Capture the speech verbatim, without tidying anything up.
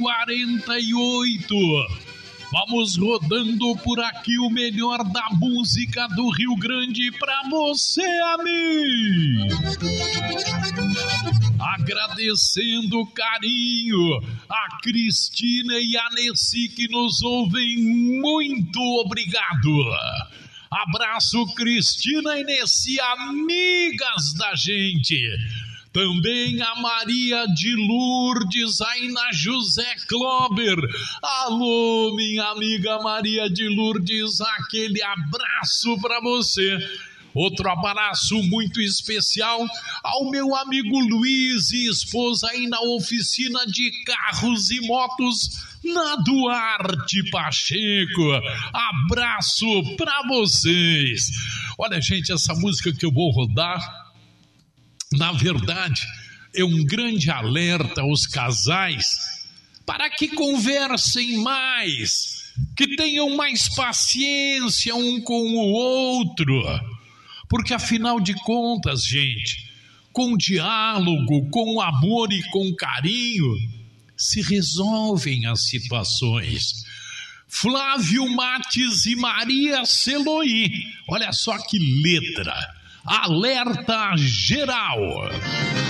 quarenta e oito. Vamos rodando por aqui o melhor da música do Rio Grande pra você, amigo. Agradecendo o carinho a Cristina e a Nessi que nos ouvem. Muito obrigado. Abraço, Cristina e Nessi, amigas da gente. Também a Maria de Lourdes, aí na José Clober. Alô, minha amiga Maria de Lourdes, aquele abraço para você. Outro abraço muito especial ao meu amigo Luiz e esposa aí na oficina de carros e motos na Duarte Pacheco. Abraço para vocês. Olha, gente, essa música que eu vou rodar, na verdade, é um grande alerta aos casais para que conversem mais, que tenham mais paciência um com o outro, porque afinal de contas, gente, com diálogo, com amor e com carinho, se resolvem as situações. Flávio Mates e Maria Celoí, olha só que letra. Alerta geral.